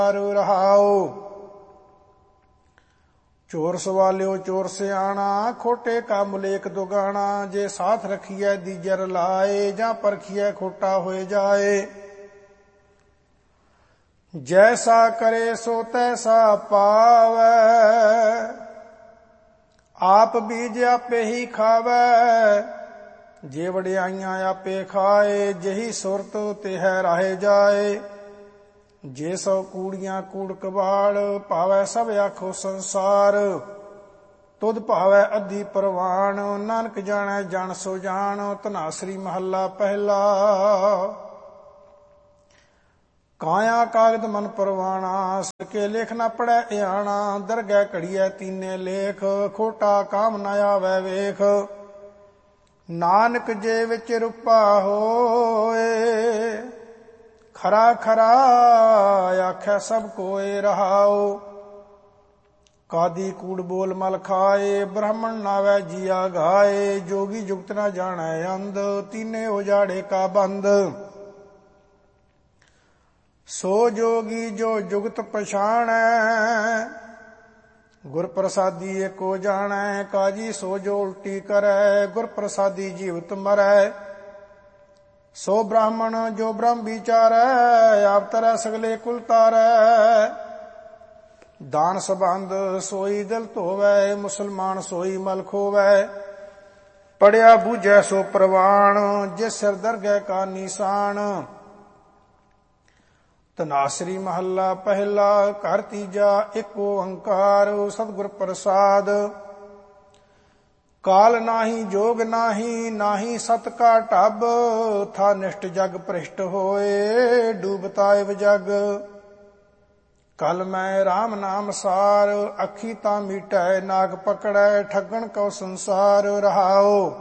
ਰਹਾਉ। ਚੋਰ ਸਵਾਲਿਓ ਚੋਰ ਸਿਆਣਾ, ਖੋਟੇ ਕਾ ਮੁਲੇਕ ਦੁਗਾਣਾ। ਜੇ ਸਾਥ ਰਖੀਐ ਦੀਜਰ ਲਾਏ, ਜਾਂ ਪਰਖੀਐ ਖੋਟਾ ਹੋਏ ਜਾਏ। ਜੈਸਾ ਕਰੇ ਸੋ ਤੈਸਾ ਪਾਵੈ, ਆਪ ਬੀਜ ਆਪੇ ਹੀ ਖਾਵੈ। ਜੇ ਵਡਿਆਈਆਂ ਆਪੇ ਖਾਏ, ਜਹੀ ਸੁਰਤ ਤਿਹੈ ਰਾਹੇ ਜਾਏ। ਜੇ ਸੋ ਕੂੜੀਆਂ ਕੂੜ ਕਬਾੜ, ਭਾਵੈ ਸਭ ਆਖੋ ਸੰਸਾਰ। ਤੁਧ ਭਾਵੈ ਅੱਧੀ ਪ੍ਰਵਾਣ, ਨਾਨਕ ਜਾਣੈ ਜਨ ਸੋ ਜਾਣ। ਧਨਾਸਰੀ ਮਹੱਲਾ ਪਹਿਲਾ। ਕਾਇਆ ਕਾਗਦ ਮਨ ਪਰਵਾਣਾ, ਸਕੇ ਲੇਖ ਨਾ ਪੜੈ ਇਆਣਾ। ਦਰਗਹਿ ਘੜੀਐ ਤੀਨੇ ਲੇਖ, ਖੋਟਾ ਕਾਮ ਨ ਆਵੈ ਵੇਖ। ਨਾਨਕ ਜੇ ਵਿੱਚ ਰੂਪਾ ਹੋਏ, ਖਰਾ ਖਰਾ ਆਖੈ ਸਭ ਕੋਏ ਰਹਾਉ। ਕਾਦੀ ਕੂੜ ਬੋਲ ਮਲ ਖਾਏ, ਬ੍ਰਾਹਮਣ ਨਾਵੈ ਜੀਆ ਗਾਏ। ਜੋਗੀ ਜੁਗਤ ਨਾ ਜਾਣੈ ਅੰਧ, ਤੀਨੇ ਉਜਾੜੇ ਕਾ ਬੰਦ। ਸੋ ਜੋਗੀ ਜੋ ਜੁਗਤ ਪਛਾਣੈ, ਗੁਰ ਪ੍ਰਸਾਦੀ ਏਕੋ ਜਾਣੈ। ਕਾਜੀ ਸੋ ਜੋ ਉਲਟੀ ਕਰੈ, ਗੁਰ ਪ੍ਰਸਾਦੀ ਜੀਵਤ ਮਰੈ। ਸੋ ਬ੍ਰਾਹਮਣ ਜੋ ਬ੍ਰਹਮ ਵਿਚਾਰੈ, ਆਪ ਤਰੈ ਸਗਲੇ ਕੁਲ ਤਾਰੈ। ਦਾਨ ਸਬੰਧ ਸੋਈ ਦਿਲ ਧੋਵੈ, ਮੁਸਲਮਾਨ ਸੋਈ ਮਲ ਖੋਵੈ। ਪੜਿਆ ਬੂਝੈ ਸੋ ਪ੍ਰਵਾਣ, ਜਿਸ ਸਿਰ ਦਰਗਹਿ ਕਾ ਨਿਸ਼ਾਨ। ਧਨਾਸਰੀ ਮਹੱਲਾ ਪਹਿਲਾ। ਘਰ ਤੀਜਾ। ਇੱਕ ਓੰਕਾਰ ਸਤਿਗੁਰ ਪ੍ਰਸਾਦ। ਕਾਲ ਨਾਹੀ ਜੋਗ ਨਾਹੀ, ਨਾਹੀ ਸਤ ਕਾ ਢਬ। ਥਾ ਨਿਸ਼ਟ ਜਗ ਭ੍ਰਿਸ਼ਟ ਹੋਏ, ਡੂਬਤਾ ਇਵ ਜਗ। ਕਲ ਮੈਂ ਰਾਮ ਨਾਮ ਸਾਰ, ਅੱਖੀ ਤਾਂ ਮੀਟੈ ਨਾਗ ਪਕੜੈ। ਠੱਗਣ ਕਉ ਸੰਸਾਰ ਰਹਾਉ।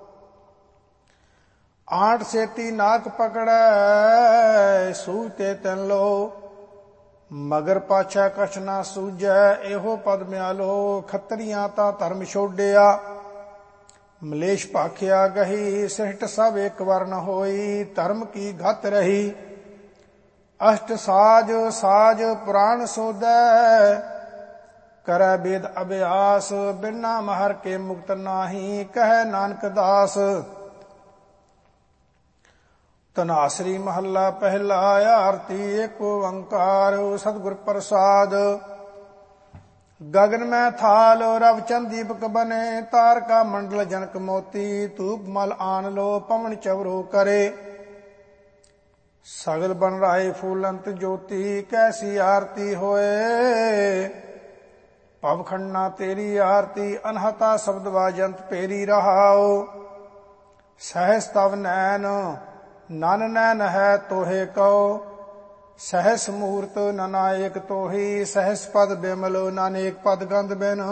ਆਂਟ ਸੇਤੀ ਨਾਕ ਪਕੜੈ, ਸੂਝਤੇ ਤਿਨ ਲੋ। ਮਗਰ ਪਾਛੈ ਕਛ ਨਾ ਸੂਝੈ, ਇਹੋ ਪਦ ਮਿਆਲੋ। ਖੱਤਰੀਆਂ ਤਾਂ ਧਰਮ ਛੋਡਿਆ, ਮਲੇਸ਼ ਭਾਖਿਆ ਗਹੀ। ਸ੍ਰਿਸ਼ਟ ਸਭ ਇੱਕ ਵਰਨ ਹੋਈ, ਧਰਮ ਕੀ ਘਤ ਰਹੀ। ਅਸ਼ਟ ਸਾਜ ਸਾਜ ਪੁਰਾਣ ਸੋਧੈ, ਕਰੈ ਵੇਦ ਅਭਿਆਸ। ਬਿਨਾ ਮਹਰ ਕੇ ਮੁਕਤ ਨਾਹੀ, ਕਹੈ ਨਾਨਕ ਦਾਸ। ਧਨਾਸਰੀ ਮਹੱਲਾ ਪਹਿਲਾ। ਆਰਤੀ ਏਕ ਓੰਕਾਰ ਸਤਿਗੁਰ ਪ੍ਰਸਾਦ। ਗगन में थाल रव चंद दीपक बने, तार का मंडल जनक मोती। धूप मल आन लो पवन चवरो करे, सगल बन राय फूलंत ज्योति। कैसी आरती होए पवखंडना तेरी आरती। अनहता शब्द वाजंत पेरी रहाओ। सहस तव नैन नन नैन है तोहे कहो। सहस मूर्त ननायक तोही, सहस पद बिमल नानेक पद गंध बिन।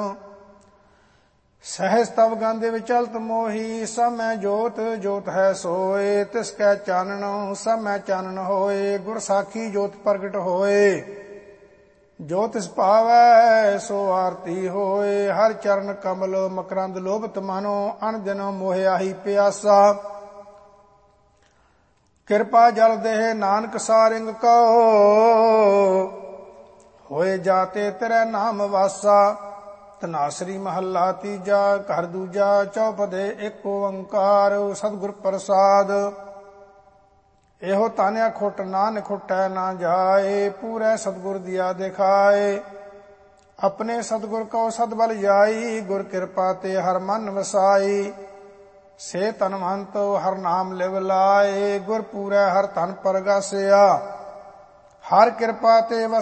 सहस तव गंध विचलत मोही, सब में जोत जोत है सोए। तिसकै चानन सब में चानन होए, गुर साखी जोत प्रगट होए। जो तिस पावै सो आरती होए, हर चरण कमल मकरंद लोभत मानो। अन दिन मोह आही प्यासा, किरपा जल देह नानक सारिंग कहो। होए जाते तेरे नाम वासा। ਧਨਾਸਰੀ ਮਹੱਲਾ ਤੀਜਾ। ਘਰ ਦੂਜਾ। ਚੌਪਦੇ ਇੱਕ ਓੰਕਾਰ ਸਤਿਗੁਰ ਪ੍ਰਸਾਦ। ਇਹੋ ਤਾਨਿਆ ਖੁੱਟ ਨਾਨਕ ਖੁੱਟੈ ਨਾ ਜਾਏ, ਪੂਰੇ ਸਤਿਗੁਰ ਦਿਆ ਦਿਖਾਏ। ਆਪਣੇ ਸਤਿਗੁਰ ਕਉ ਸਦਬਲ ਜਾਈ, ਗੁਰ ਕਿਰਪਾ ਤੇ ਹਰ ਮਨ ਵਸਾਈ। ਸੇ ਤਨਵੰਤ ਹਰ ਨਾਮ ਲਿਵ ਲਾਏ, ਗੁਰ ਪੂਰੈ ਹਰ ਧਨ ਪਰਗਾਸਿਆ। ਹਰ ਕਿਰਪਾ ਤੇ